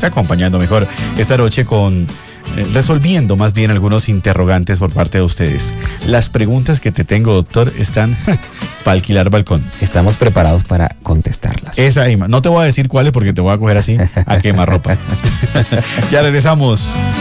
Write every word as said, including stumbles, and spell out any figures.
está acompañando mejor esta noche con... Eh, resolviendo más bien algunos interrogantes por parte de ustedes. Las preguntas que te tengo, doctor, están para alquilar balcón. Estamos preparados para contestarlas. Esa, Ima. No te voy a decir cuáles porque te voy a coger así a quemarropa. Ya regresamos.